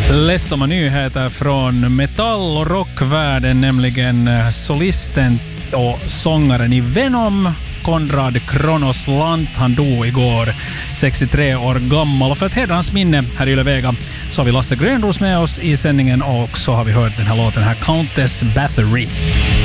Ledsamma nyheter från metall- och rockvärlden, nämligen solisten och sångaren i Venom, Konrad Kronos Lant. Han dog igår, 63 år gammal. Och för att hedra hans minne här i Yle Vega så har vi Lasse Grönros med oss i sändningen, och så har vi hört den här låten här, Countess Bathory.